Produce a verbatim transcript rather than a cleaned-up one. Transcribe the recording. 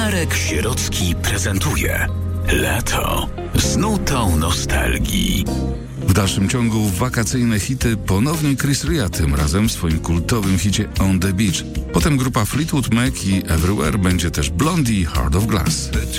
Marek Sierocki prezentuje Lato z nutą nostalgii. W dalszym ciągu wakacyjne hity ponownie Chris Rea, tym razem w swoim kultowym hicie On the Beach. Potem grupa Fleetwood Mac i Everywhere, będzie też Blondie, Heart of Glass.